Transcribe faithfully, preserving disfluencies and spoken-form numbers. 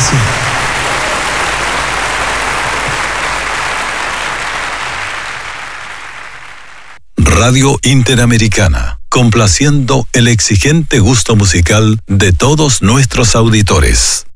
invitación. Radio Interamericana, complaciendo el exigente gusto musical de todos nuestros auditores.